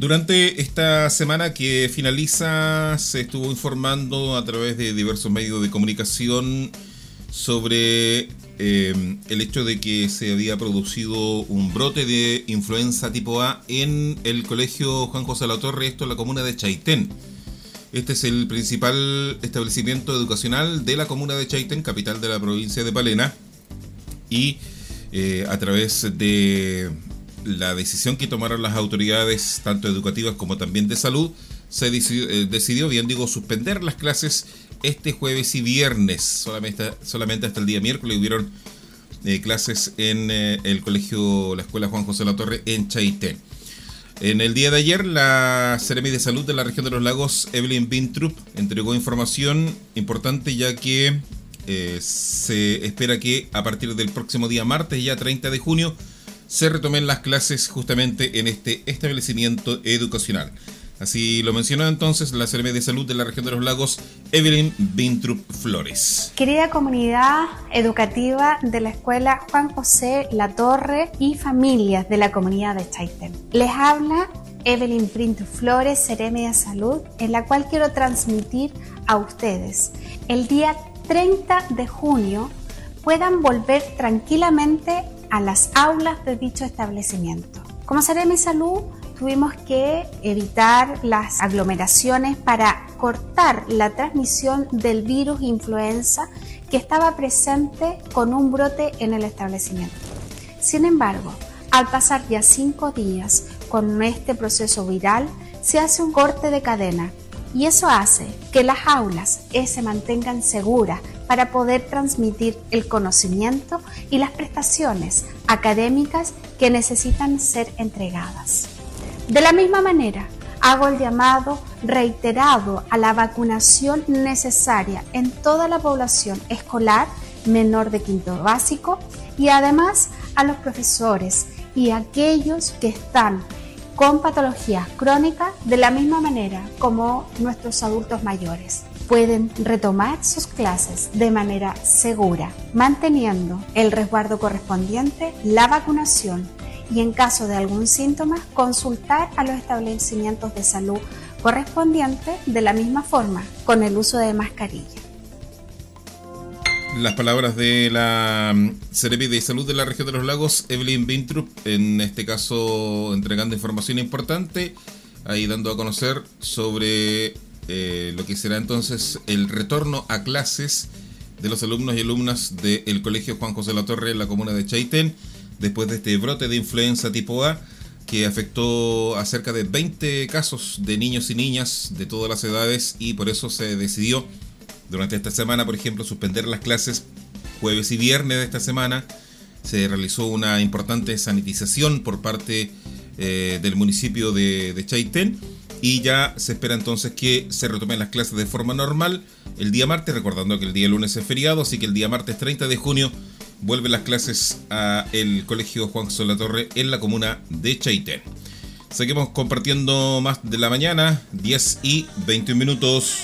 Durante esta semana que finaliza, se estuvo informando a través de diversos medios de comunicación sobre el hecho de que se había producido un brote de influenza tipo A en el colegio Juan José Latorre, esto en la comuna de Chaitén. Este es el principal establecimiento educacional de la comuna de Chaitén, capital de la provincia de Palena, y a través de la decisión que tomaron las autoridades, tanto educativas como también de salud, se decidió, suspender las clases este jueves y viernes. Solamente hasta el día miércoles hubieron clases en el colegio, la escuela Juan José Latorre en Chaitén. En el día de ayer, la Seremi de Salud de la región de los Lagos, Evelyn Bintrup, entregó información importante, ya que se espera que a partir del próximo día martes, ya 30 de junio, se retomen las clases justamente en este establecimiento educacional. Así lo mencionó entonces la Seremi de Salud de la región de los Lagos, Evelyn Bintrup Flores. Querida comunidad educativa de la escuela Juan José Latorre y familias de la comunidad de Chaitén, les habla Evelyn Bintrup Flores, Seremi de Salud, en la cual quiero transmitir a ustedes el día 30 de junio puedan volver tranquilamente a las aulas de dicho establecimiento. Como Seremi de Salud, tuvimos que evitar las aglomeraciones para cortar la transmisión del virus influenza que estaba presente con un brote en el establecimiento. Sin embargo, al pasar ya 5 días con este proceso viral, se hace un corte de cadena y eso hace que las aulas se mantengan seguras para poder transmitir el conocimiento y las prestaciones académicas que necesitan ser entregadas. De la misma manera, hago el llamado reiterado a la vacunación necesaria en toda la población escolar menor de quinto básico y además a los profesores y aquellos que están con patologías crónicas, de la misma manera como nuestros adultos mayores. Pueden retomar sus clases de manera segura, manteniendo el resguardo correspondiente, la vacunación y en caso de algún síntoma, consultar a los establecimientos de salud correspondientes de la misma forma, con el uso de mascarilla. Las palabras de la Seremi de Salud de la región de los Lagos, Evelyn Bintrup, en este caso entregando información importante, ahí dando a conocer sobre lo que será entonces el retorno a clases de los alumnos y alumnas del colegio Juan José Latorre en la comuna de Chaitén, después de este brote de influenza tipo A que afectó a cerca de 20 casos de niños y niñas de todas las edades, y por eso se decidió durante esta semana, por ejemplo, suspender las clases jueves y viernes de esta semana. Se realizó una importante sanitización por parte del municipio de Chaitén, y ya se espera entonces que se retomen las clases de forma normal el día martes, recordando que el día lunes es feriado, así que el día martes 30 de junio vuelven las clases a el colegio Juan José Latorre en la comuna de Chaitén. Seguimos compartiendo más de la mañana, 10:21 minutos.